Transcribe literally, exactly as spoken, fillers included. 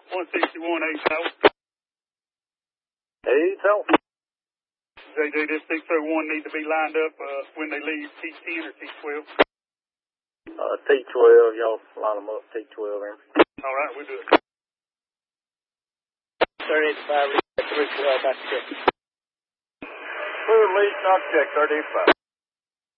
one sixty-one, eight south. eight south. J J, this six oh one needs to be lined up uh, when they leave T ten or T twelve. Uh, T twelve, y'all line them up, T twelve, Henry. All right, we'll do it. thirty-five, three twelve, back to check. Clear lead, knock check, thirty-five.